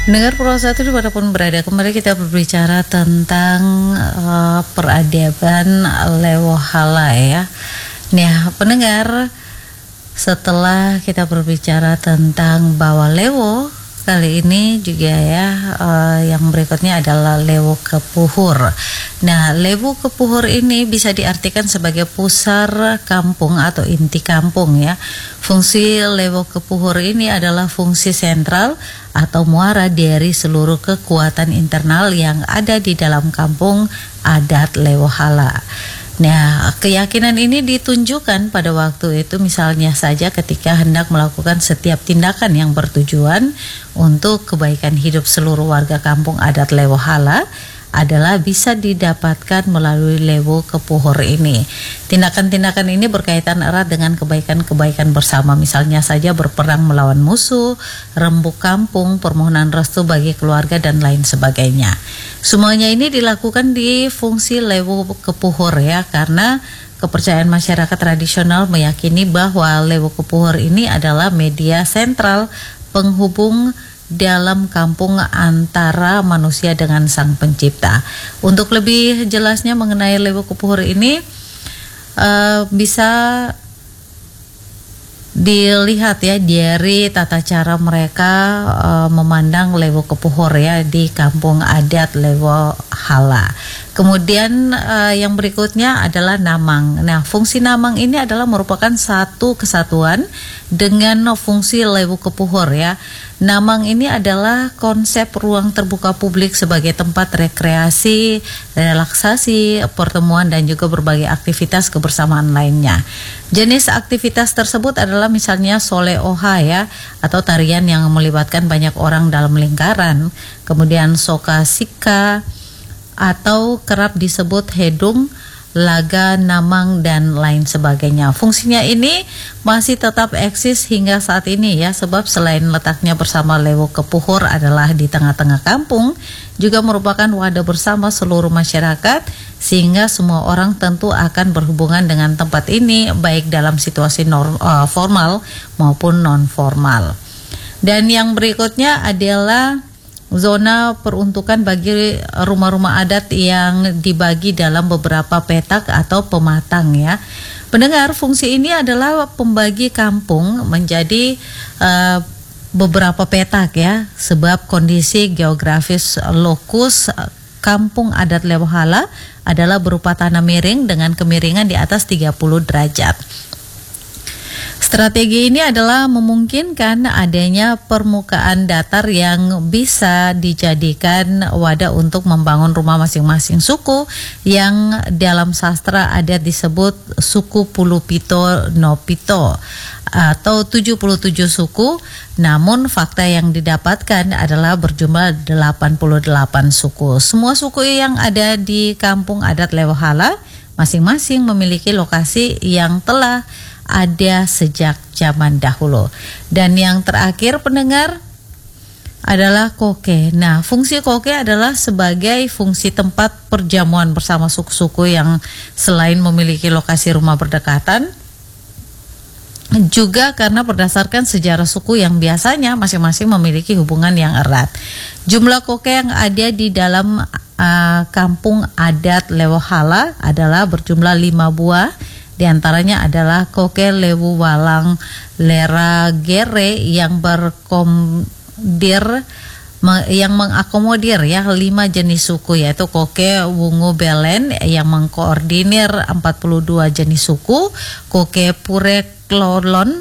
Dengar Pro1 dimanapun berada, kembali kita berbicara tentang peradaban Lewohala ya. Nah, pendengar, setelah kita berbicara tentang Bawa Lewo, kali ini juga ya yang berikutnya adalah Lewo Kepuhur. Nah, Lewo Kepuhur ini bisa diartikan sebagai pusar kampung atau inti kampung ya. Fungsi Lewo Kepuhur ini adalah fungsi sentral atau muara dari seluruh kekuatan internal yang ada di dalam kampung adat Lewohala. Nah, keyakinan ini ditunjukkan pada waktu itu misalnya saja ketika hendak melakukan setiap tindakan yang bertujuan untuk kebaikan hidup seluruh warga kampung adat Lewohala adalah bisa didapatkan melalui Lewo Kepuhur ini. Tindakan-tindakan ini berkaitan erat dengan kebaikan-kebaikan bersama, misalnya saja berperang melawan musuh, rembuk kampung, permohonan restu bagi keluarga, dan lain sebagainya. Semuanya ini dilakukan di fungsi Lewo Kepuhur ya, karena kepercayaan masyarakat tradisional meyakini bahwa Lewo Kepuhur ini adalah media sentral penghubung dalam kampung antara manusia dengan Sang Pencipta. Untuk lebih jelasnya mengenai Lewo Kepuhur ini bisa dilihat ya dari tata cara mereka memandang Lewo Kepuhur ya di kampung adat Lewohala. Kemudian yang berikutnya adalah namang. Nah, fungsi namang ini adalah merupakan satu kesatuan dengan fungsi Lewo Kepuhur ya. Namang ini adalah konsep ruang terbuka publik sebagai tempat rekreasi, relaksasi, pertemuan, dan juga berbagai aktivitas kebersamaan lainnya. Jenis aktivitas tersebut adalah misalnya sole oha ya, atau tarian yang melibatkan banyak orang dalam lingkaran. Kemudian soka sika, atau kerap disebut hedung, laga, namang, dan lain sebagainya. Fungsinya ini masih tetap eksis hingga saat ini ya, sebab selain letaknya bersama Lewo Kepuhur adalah di tengah-tengah kampung, juga merupakan wadah bersama seluruh masyarakat, sehingga semua orang tentu akan berhubungan dengan tempat ini baik dalam situasi formal maupun non formal. Dan yang berikutnya adalah zona peruntukan bagi rumah-rumah adat yang dibagi dalam beberapa petak atau pematang ya. Pendengar, fungsi ini adalah pembagi kampung menjadi beberapa petak ya, sebab kondisi geografis lokus kampung adat Lewohala adalah berupa tanah miring dengan kemiringan di atas 30 derajat. Strategi ini adalah memungkinkan adanya permukaan datar yang bisa dijadikan wadah untuk membangun rumah masing-masing suku yang dalam sastra adat disebut suku Pulupito Nopito atau 77 suku, namun fakta yang didapatkan adalah berjumlah 88 suku. Semua suku yang ada di kampung adat Lewohala masing-masing memiliki lokasi yang telah ada sejak zaman dahulu. Dan yang terakhir pendengar adalah koke. Nah, fungsi koke adalah sebagai fungsi tempat perjamuan bersama suku-suku yang selain memiliki lokasi rumah berdekatan, juga karena berdasarkan sejarah suku yang biasanya masing-masing memiliki hubungan yang erat. Jumlah koke yang ada di dalam kampung adat Lewohala adalah berjumlah 5 buah. Di antaranya adalah koke Lewu Walang Lera Gere yang mengakomodir ya 5 jenis suku, yaitu koke Wungu Belen yang mengkoordinir 42 jenis suku, koke Pure Klolon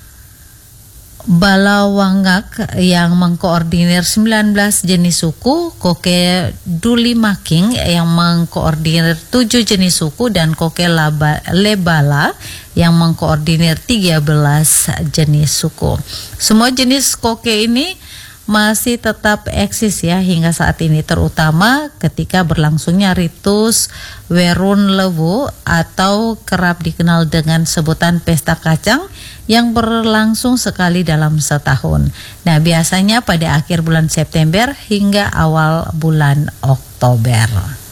Balawangak yang mengkoordinir 19 jenis suku, koke Duli Making yang mengkoordinir 7 jenis suku, dan koke Lebala yang mengkoordinir 13 jenis suku. Semua jenis koke ini masih tetap eksis ya hingga saat ini, terutama ketika berlangsungnya ritus Werun Lewu atau kerap dikenal dengan sebutan pesta kacang yang berlangsung sekali dalam setahun. Nah, biasanya pada akhir bulan September hingga awal bulan Oktober.